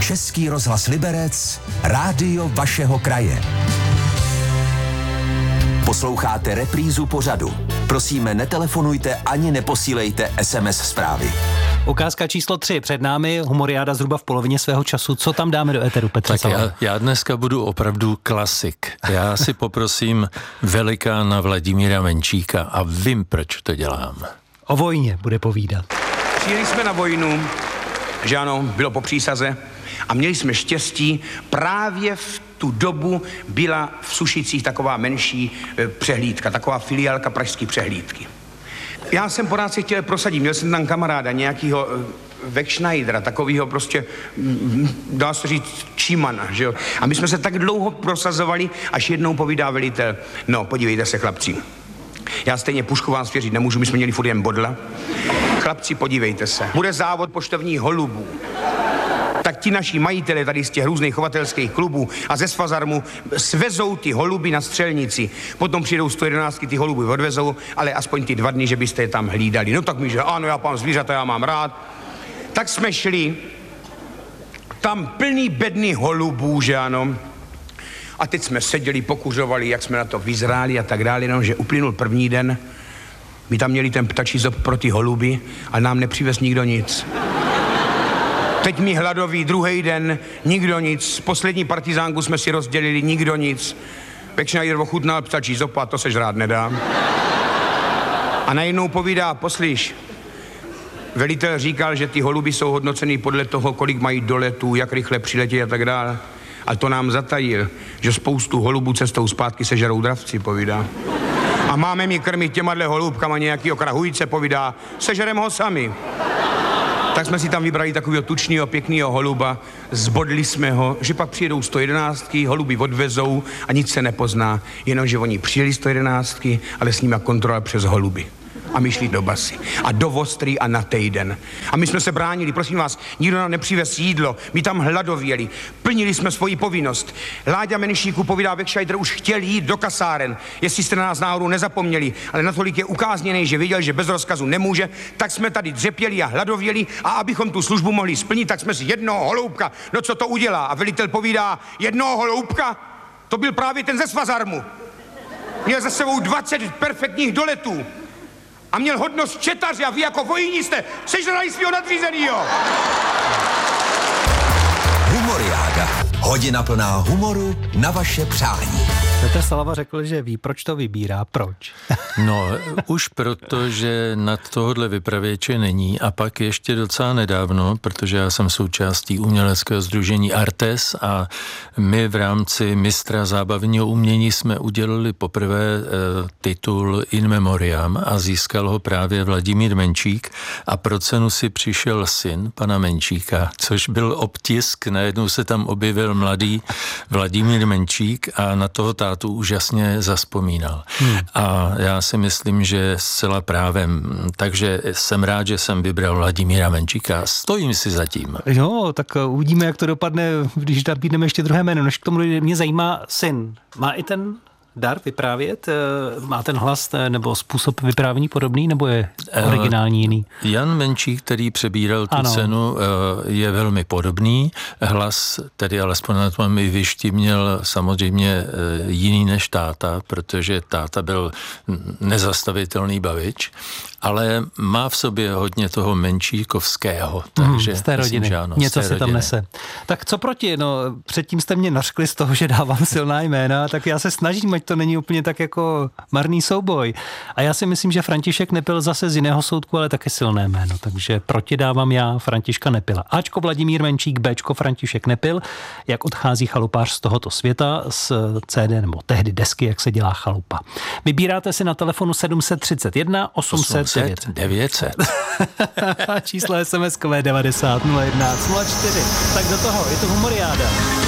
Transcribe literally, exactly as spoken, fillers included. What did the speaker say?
Český rozhlas Liberec, rádio vašeho kraje. Posloucháte reprízu pořadu. Prosíme, netelefonujte ani neposílejte es em es zprávy. Ukázka číslo tři před námi, humoriáda zhruba v polovině svého času. Co tam dáme do éteru, Petře? Tak já, já dneska budu opravdu klasik. Já si poprosím velikána Vladimíra Menčíka a vím, proč to dělám. O vojně bude povídat. Přijeli jsme na vojnu, že ano, bylo po přísaze a měli jsme štěstí, právě v tu dobu byla v Sušicích taková menší e, přehlídka, taková filiálka pražské přehlídky. Já jsem pořád si chtěl prosadit, měl jsem tam kamaráda, nějakýho e, Vekšnajdra, takovýho prostě, m, dá se říct, čímana, že jo. A my jsme se tak dlouho prosazovali, až jednou povídá velitel, no podívejte se chlapci, já stejně pušku vám svěřit nemůžu, my jsme měli furt jen bodla. Chlapci, podívejte se, bude závod poštovních holubů. Tak ti naši majitele tady z těch různých chovatelských klubů a ze Svazarmu svezou ty holuby na střelnici. Potom přijdou sto jedenáctky, ty holuby odvezou, ale aspoň ty dva dny, že byste je tam hlídali. No tak mi, že ano, já pán zvířata, já mám rád. Tak jsme šli, tam plný bedny holubů, že ano. A teď jsme seděli, pokuřovali, jak jsme na to vyzráli a tak dále, no, že uplynul první den. My tam měli ten ptačí zob pro ty holuby a nám nepřivez nikdo nic. Teď mi hladový, druhý den, nikdo nic. Poslední partizánku jsme si rozdělili, nikdo nic. Vekšnajdr ochutnal ptačí zob a to se žrát nedá. A najednou povídá, poslyš, velitel říkal, že ty holuby jsou hodnoceny podle toho, kolik mají doletů, jak rychle přiletí a tak dále. A to nám zatajil, že spoustu holubů cestou zpátky sežerou dravci, povídá. A máme mi krmit těmadle holubkama nějakýho krahujce, povídá, sežerem ho sami. Tak jsme si tam vybrali takového tučného, pěkného holuba, zbodli jsme ho, že pak přijedou sto jedenáctky, holuby odvezou a nic se nepozná, jenomže oni přijeli sto jedenáctky, ale s nimi kontrola přes holuby. A my šli do basy a do Vostrý a na týden. A my jsme se bránili, prosím vás, nikdo nám nepřivez jídlo, my tam hladověli, plnili jsme svoji povinnost. Láďa Menšíku povídá, Vekšnajdr už chtěl jít do kasáren, jestli jste na nás náhodou nezapomněli, ale natolik je ukázněný, že věděl, že bez rozkazu nemůže, tak jsme tady dřepěli a hladověli a abychom tu službu mohli splnit, tak jsme si jednoho holoubka, no co to udělá? A velitel povídá, jednoho holoubka? To byl právě ten ze Svazarmu. Měl za sebou dvacet perfektních doletů. A měl hodnost četaře a vy jako vojní jste sežrali svýho nadřízenýho. Humoriáda. Hodina plná humoru na vaše přání. Petr Salava řekl, že ví, proč to vybírá. Proč? No, už proto, že nad tohohle vypravěče není a pak ještě docela nedávno, protože já jsem součástí uměleckého sdružení Artes a my v rámci mistra zábavního umění jsme udělali poprvé e, titul In Memoriam a získal ho právě Vladimír Menčík a pro cenu si přišel syn pana Menčíka, což byl obtisk, najednou se tam objevil mladý Vladimír Menčík a na toho tátu úžasně zaspomínal. Hmm. A já si myslím, že zcela právem. Takže jsem rád, že jsem vybral Vladimíra Menčíka. Stojím si za tím. Jo, tak uvidíme, jak to dopadne, když nabídneme ještě druhé jméno. Než k tomu mě zajímá syn. Má i ten dar vyprávět? Má ten hlas nebo způsob vyprávění podobný, nebo je originální jiný? Jan Menčík, který přebíral tu ano. cenu, je velmi podobný. Hlas, tedy alespoň na tom mi vyštíměl samozřejmě jiný než táta, protože táta byl nezastavitelný bavič, ale má v sobě hodně toho menčíkovského. Takže hmm, z té rodiny. Myslím, ano, něco z té se rodiny. tam nese. Tak co proti? No, předtím jste mě nařkli z toho, že dávám silná jména, tak já se snažím, ať to není úplně tak jako marný souboj. A já si myslím, že František Nepil zase z jiného soudku, ale taky silné jméno. Takže proti dávám já Františka Nepila. Ačko Vladimír Menčík, Bčko František Nepil, jak odchází chalupář z tohoto světa, z C D nebo tehdy desky, jak se dělá chalupa. Vybíráte si na telefonu sedm set třicet jedna osm set devět set. Číslo es em eskové devadesát nula jedna nula čtyři. Tak do toho, je to humoriáda.